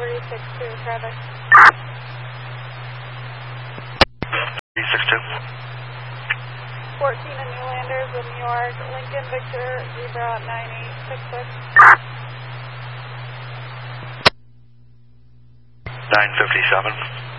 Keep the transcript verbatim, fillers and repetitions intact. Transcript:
three six two, traffic. three six two. fourteen and Newlanders with New York, Lincoln Victor, Zebra nine eight six six. nine fifty-seven.